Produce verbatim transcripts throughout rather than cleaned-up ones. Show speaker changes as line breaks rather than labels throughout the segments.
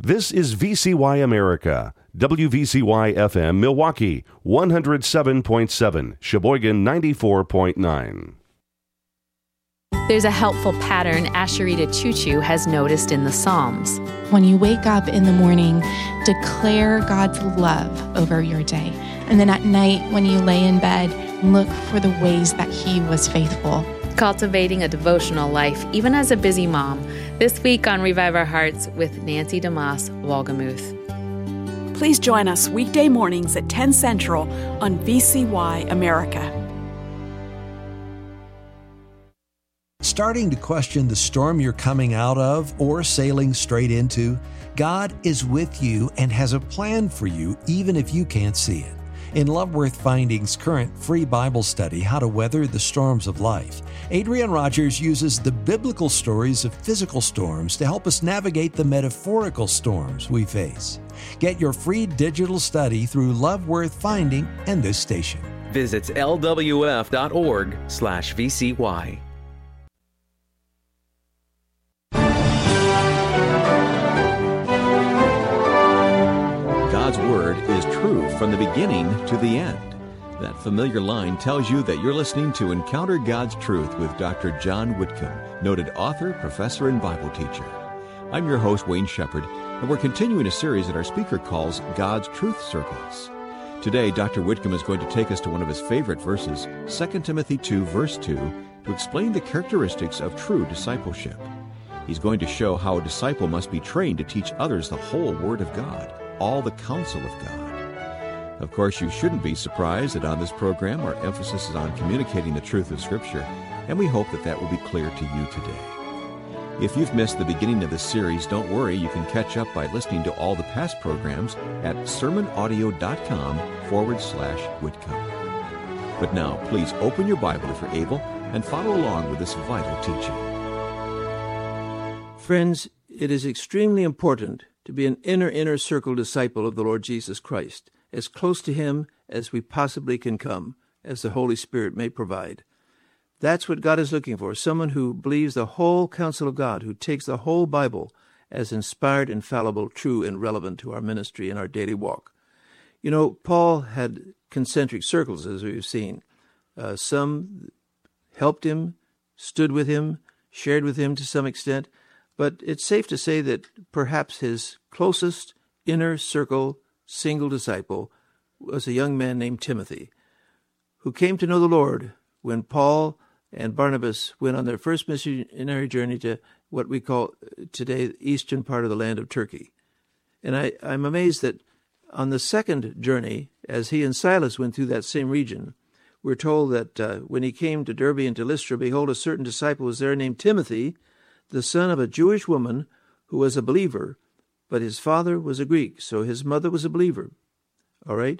This is V C Y America, W V C Y F M Milwaukee, one oh seven point seven, Sheboygan ninety-four point nine.
There's a helpful pattern Asheritah Choo-Choo has noticed in the Psalms.
When you wake up in the morning, declare God's love over your day. And then at night, when you lay in bed, look for the ways that He was faithful.
Cultivating a devotional life, even as a busy mom. This week on Revive Our Hearts with Nancy DeMoss Wolgemuth.
Please join us weekday mornings at ten Central on V C Y America.
Starting to question the storm you're coming out of or sailing straight into? God is with you and has a plan for you even if you can't see it. In Loveworth Finding's current free Bible study, How to Weather the Storms of Life, Adrian Rogers uses the biblical stories of physical storms to help us navigate the metaphorical storms we face. Get your free digital study through Loveworth Finding and this station.
Visit L W F dot org slash V C Y. God's Word is true from the beginning to the end. That familiar line tells you that you're listening to Encounter God's Truth with Doctor John Whitcomb, noted author, professor, and Bible teacher. I'm your host, Wayne Shepherd, and we're continuing a series that our speaker calls God's Truth Circles. Today, Doctor Whitcomb is going to take us to one of his favorite verses, Second Timothy two, verse two, to explain the characteristics of true discipleship. He's going to show how a disciple must be trained to teach others the whole Word of God, all the counsel of God. Of course, you shouldn't be surprised that on this program our emphasis is on communicating the truth of Scripture, and we hope that that will be clear to you today. If you've missed the beginning of this series, don't worry, you can catch up by listening to all the past programs at sermonaudio.com forward slash Whitcomb. But now, please open your Bible if you're able and follow along with this vital teaching.
Friends, it is extremely important to be an inner, inner circle disciple of the Lord Jesus Christ, as close to Him as we possibly can come, as the Holy Spirit may provide. That's what God is looking for, someone who believes the whole counsel of God, who takes the whole Bible as inspired, infallible, true, and relevant to our ministry and our daily walk. You know, Paul had concentric circles, as we've seen. Uh, some helped him, stood with him, shared with him to some extent, but it's safe to say that perhaps his closest inner circle single disciple was a young man named Timothy, who came to know the Lord when Paul and Barnabas went on their first missionary journey to what we call today the eastern part of the land of Turkey. And I, I'm amazed that on the second journey, as he and Silas went through that same region, we're told that uh, when he came to Derbe and to Lystra, behold, a certain disciple was there named Timothy, the son of a Jewish woman who was a believer, but his father was a Greek, so his mother was a believer. All right?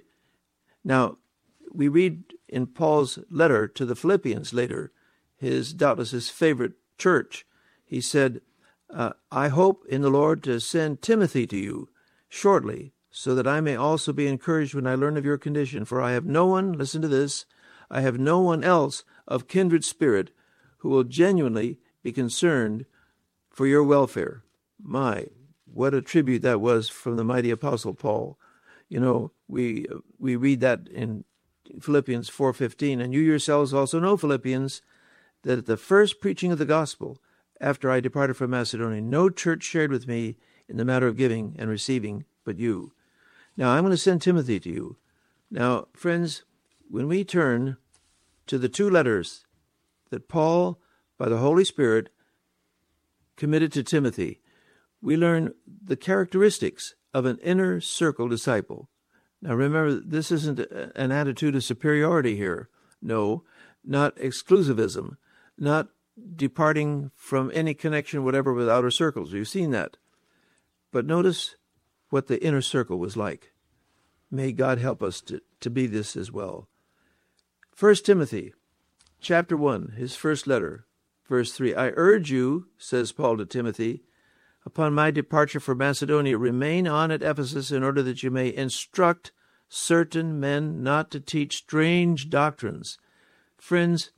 Now, we read in Paul's letter to the Philippians later, his doubtless his favorite church, he said, uh, I hope in the Lord to send Timothy to you shortly, so that I may also be encouraged when I learn of your condition. For I have no one, listen to this, I have no one else of kindred spirit who will genuinely be concerned for your welfare. My, what a tribute that was from the mighty Apostle Paul. You know, we we read that in Philippians four fifteen, and you yourselves also know, Philippians, that at the first preaching of the gospel, after I departed from Macedonia, no church shared with me in the matter of giving and receiving but you. Now, I'm going to send Timothy to you. Now, friends, when we turn to the two letters that Paul, by the Holy Spirit, committed to Timothy, we learn the characteristics of an inner circle disciple. Now remember, this isn't an attitude of superiority here. No, not exclusivism, not departing from any connection whatever with outer circles. You've seen that. But notice what the inner circle was like. May God help us to, to be this as well. First Timothy, chapter one, his first letter, verse three, I urge you, says Paul to Timothy, upon my departure for Macedonia, remain on at Ephesus in order that you may instruct certain men not to teach strange doctrines. Friends,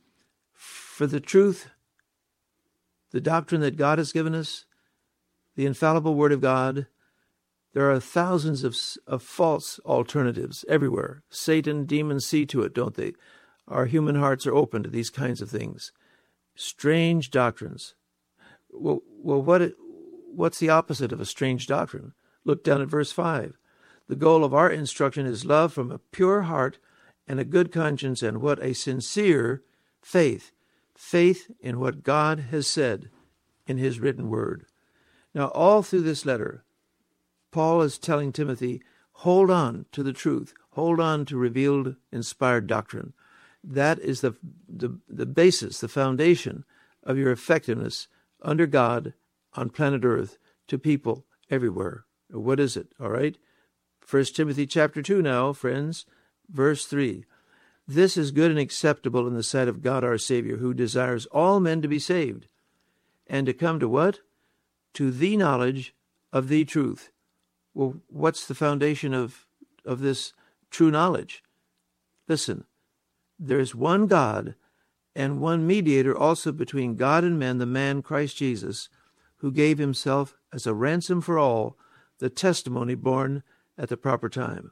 for the truth, the doctrine that God has given us, the infallible Word of God, There are thousands of, of false alternatives everywhere. Satan, demons see to it, don't they? Our human hearts are open to these kinds of things. Strange doctrines. Well, well what, what's the opposite of a strange doctrine? Look down at verse five. The goal of our instruction is love from a pure heart and a good conscience, and what a sincere faith. Faith in what God has said in his written word. Now, all through this letter, Paul is telling Timothy, hold on to the truth. Hold on to revealed, inspired doctrine. That is the, the, the basis, the foundation of your effectiveness under God on planet Earth to people everywhere. What is it? All right? First Timothy chapter two now, friends, verse three. This is good and acceptable in the sight of God our Savior, who desires all men to be saved and to come to what? To the knowledge of the truth. Well, what's the foundation of, of this true knowledge? Listen, there is one God and one mediator also between God and men, the man Christ Jesus, who gave himself as a ransom for all, the testimony born at the proper time.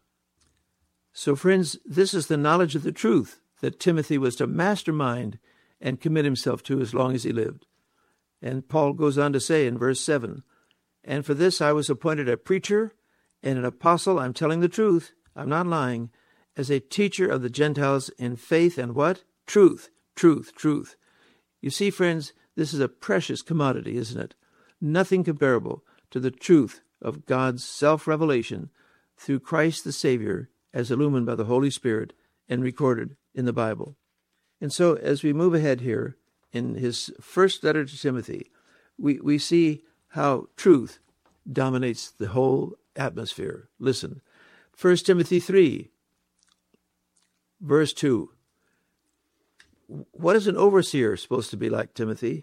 So, friends, this is the knowledge of the truth that Timothy was to mastermind and commit himself to as long as he lived. And Paul goes on to say in verse seven, and for this I was appointed a preacher and an apostle, I'm telling the truth, I'm not lying, as a teacher of the Gentiles in faith and what? Truth, truth, truth. You see, friends, this is a precious commodity, isn't it? Nothing comparable to the truth of God's self-revelation through Christ the Savior as illumined by the Holy Spirit and recorded in the Bible. And so as we move ahead here in his first letter to Timothy, we, we see how truth dominates the whole atmosphere. Listen, First Timothy three, verse two. What is an overseer supposed to be like, Timothy?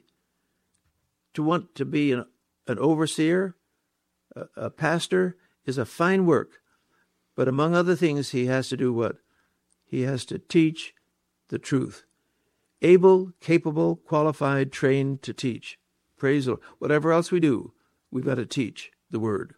To want to be an, an overseer, a, a pastor, is a fine work. But among other things, he has to do what? He has to teach the truth. Able, capable, qualified, trained to teach. Praise the Lord. Whatever else we do, we've got to teach the word.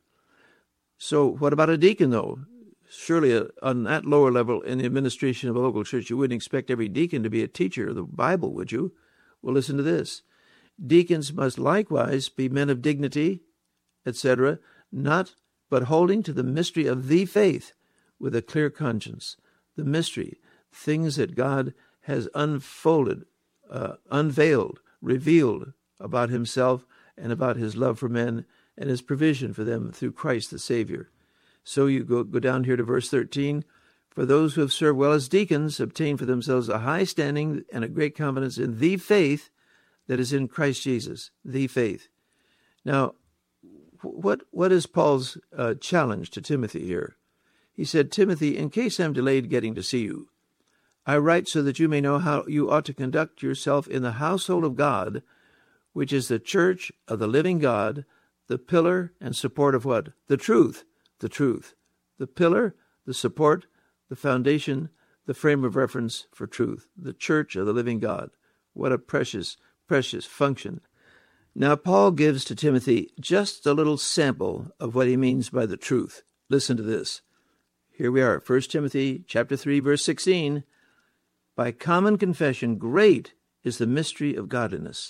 So what about a deacon, though? Surely uh, on that lower level in the administration of a local church, you wouldn't expect every deacon to be a teacher of the Bible, would you? Well, listen to this. Deacons must likewise be men of dignity, et cetera, not but holding to the mystery of the faith with a clear conscience. The mystery, things that God has unfolded, uh, unveiled, revealed about himself and about his love for men and his provision for them through Christ the Savior. So you go, go down here to verse thirteen. For those who have served well as deacons obtain for themselves a high standing and a great confidence in the faith that is in Christ Jesus, the faith. Now, what what is Paul's uh, challenge to Timothy here? He said, Timothy, in case I'm delayed getting to see you, I write so that you may know how you ought to conduct yourself in the household of God, which is the church of the living God, the pillar and support of what? The truth, the truth. The pillar, the support, the foundation, the frame of reference for truth, the church of the living God. What a precious, precious function. Now, Paul gives to Timothy just a little sample of what he means by the truth. Listen to this. Here we are, First Timothy chapter three, verse sixteen. By common confession, great is the mystery of godliness.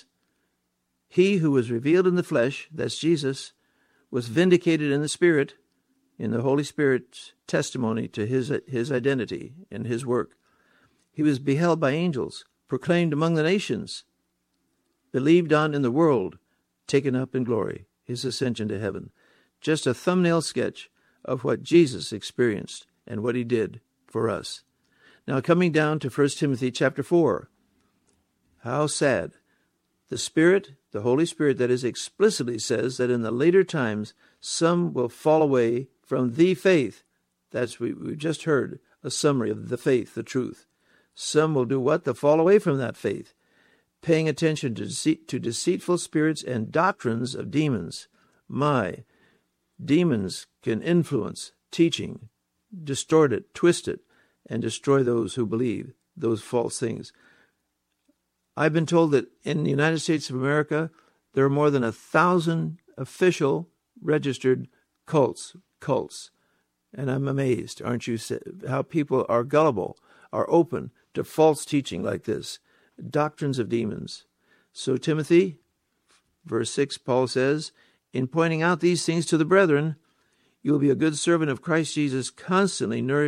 He who was revealed in the flesh, that's Jesus, was vindicated in the Spirit, in the Holy Spirit's testimony to his, his identity and his work. He was beheld by angels, proclaimed among the nations, believed on in the world, taken up in glory, his ascension to heaven. Just a thumbnail sketch of what Jesus experienced and what he did for us. Now coming down to First Timothy chapter four. How sad. The Spirit, the Holy Spirit, that is explicitly says that in the later times some will fall away from the faith. That's we we just heard a summary of the faith, the truth. Some will do what? They'll fall away from that faith, paying attention to, deceit, to deceitful spirits and doctrines of demons. My, demons can influence teaching, distort it, twist it, and destroy those who believe those false things. I've been told that in the United States of America, there are more than a thousand official registered cults, cults. And I'm amazed, aren't you, how people are gullible, are open to false teaching like this, doctrines of demons. So Timothy, verse six, Paul says, in pointing out these things to the brethren, you will be a good servant of Christ Jesus, constantly nourishing